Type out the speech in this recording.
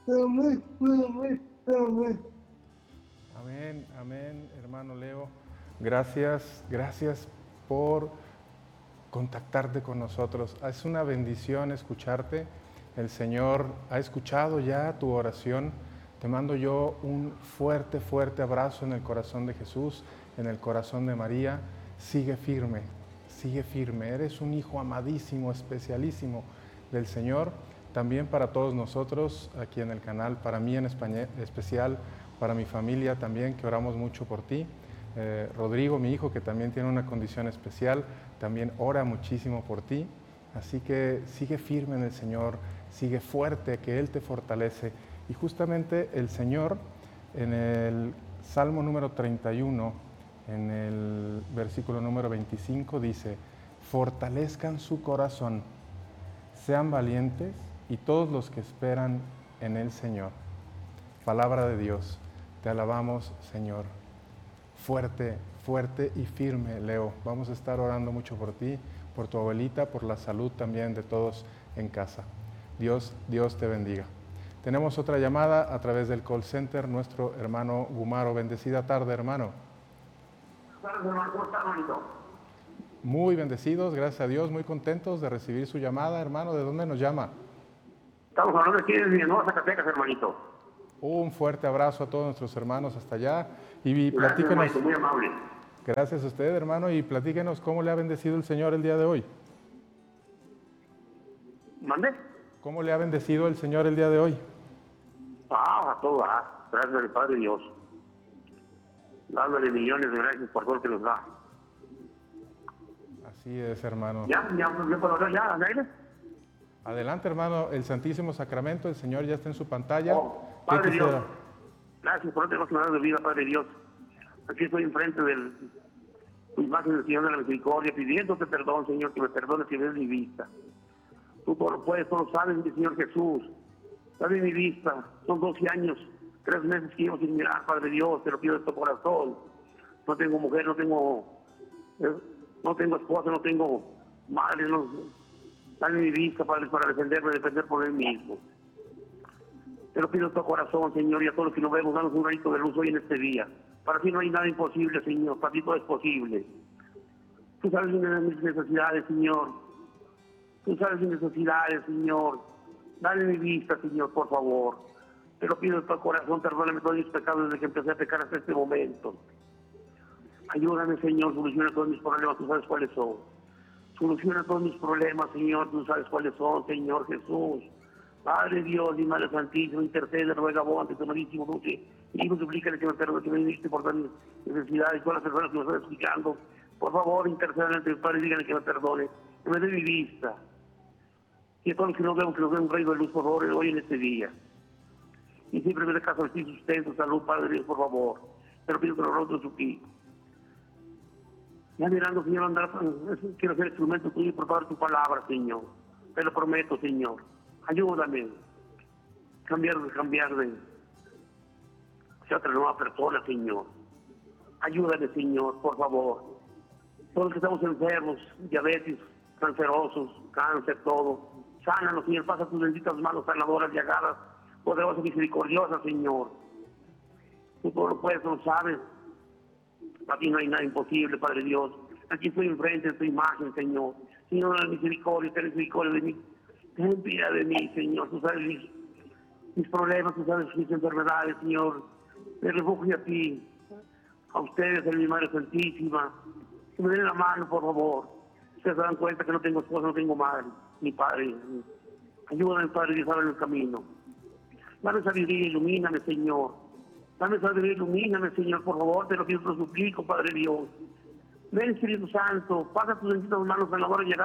Amén, amén, hermano Leo. Gracias, gracias por contactarte con nosotros. Es una bendición escucharte. El Señor ha escuchado ya tu oración. Te mando yo un fuerte, fuerte abrazo en el corazón de Jesús, en el corazón de María. Sigue firme, sigue firme. Eres un hijo amadísimo, especialísimo del Señor. También para todos nosotros aquí en el canal, para mí en especial, para mi familia también, que oramos mucho por ti. Rodrigo, mi hijo, que también tiene una condición especial, también ora muchísimo por ti. Así que sigue firme en el Señor, sigue fuerte, que Él te fortalece. Y justamente el Señor, en el Salmo número 31, en el versículo número 25, dice: fortalezcan su corazón, sean valientes y todos los que esperan en el Señor. Palabra de Dios, te alabamos, Señor. Fuerte, fuerte y firme, Leo. Vamos a estar orando mucho por ti, por tu abuelita, por la salud también de todos en casa. Dios te bendiga. Tenemos otra llamada a través del call center, nuestro hermano Gumaro. Bendecida tarde, hermano. Buenas, hermano. ¿Cómo está, hermanito? Muy bendecidos, gracias a Dios, muy contentos de recibir su llamada, hermano. ¿De dónde nos llama? Estamos hablando aquí de Villanueva, Zacatecas, hermanito. Un fuerte abrazo a todos nuestros hermanos hasta allá. Y Gracias, platíquenos. hermanito, muy amable. Gracias a usted, hermano, y platíquenos cómo le ha bendecido el Señor el día de hoy. ¿Mande? ¿Cómo le ha bendecido el Señor el día de hoy? A todo da. Gracias al Padre Dios. Dándole millones de gracias por todo lo que nos da. Así es, hermano. ¿Ya puedo hablar ya, Naila? Adelante, hermano, el Santísimo Sacramento, el Señor ya está en su pantalla. Padre Dios, gracias por este negocio de vida, Padre Dios. Aquí estoy enfrente de tu imagen del Señor de la Misericordia, pidiéndote perdón, Señor, que me perdones y des mi vista. Tú todo lo puedes, todo lo sabes, mi Señor Jesús. Dame mi vista, son 12 años, 3 meses que llevo sin mirar, Padre Dios, te lo pido de tu corazón. No tengo mujer, no tengo esposa, no tengo madre, dame mi vista, Padre, para defenderme, defender por él mismo. Te lo pido de tu corazón, Señor, y a todos los que nos vemos, danos un rayito de luz hoy en este día. Para ti no hay nada imposible, Señor, para ti todo es posible. Tú sabes mis necesidades, Señor. Tú sabes mis necesidades, Señor. Dale mi vista, Señor, por favor. Te lo pido de tu corazón, perdóname todos mis pecados desde que empecé a pecar hasta este momento. Ayúdame, Señor, soluciona todos mis problemas, tú sabes cuáles son. Soluciona todos mis problemas, Señor, tú sabes cuáles son, Señor Jesús. Padre Dios y Madre Santísima, intercede, ruega vos ante tu amadísimo Duque. Y hijo, suplícale que me perdone, que me diste por todas mis necesidades, todas las personas que me están explicando. Por favor, intercedan ante el Padre y díganle que me perdone, que me dé mi vista. Y a todos los que nos vemos, que nos den un reino de luz, por favor, hoy en este día. Y siempre me dé caso de ti, sustento, salud, Padre Dios, por favor. Te lo pido que lo roto en su pico. Ya mirando, Señor, andar, quiero ser instrumento tuyo por favor tu palabra, Señor. Te lo prometo, Señor. Ayúdame. Cambiar de ser otra nueva persona, Señor. Ayúdame, Señor, por favor. Todos los que estamos enfermos, diabetes, cancerosos, cáncer, todo. Sánanos, Señor. Pasa tus benditas manos sanadoras, llagadas, poderosas, misericordiosas, Señor. Tú todo lo puedes, lo sabes. Para ti no hay nada imposible, Padre Dios. Aquí estoy enfrente de tu imagen, Señor. Señor, la misericordia, ten misericordia de mí. Ten piedad de mí, Señor. Tú sabes mis problemas, tú sabes mis enfermedades, Señor. Me refugio a ti, a ustedes, a mi Madre Santísima. Que me den la mano, por favor. Ustedes se dan cuenta que no tengo esposa, no tengo madre, ni padre. Ayúdame, Padre Dios, a el camino. Dame sabiduría, ilumíname, Señor. Dame sabiduría, ilumíname, Señor, por favor, te lo pido, te lo suplico, Padre Dios. Ven, Espíritu Santo, pasa tus benditas manos sanadoras y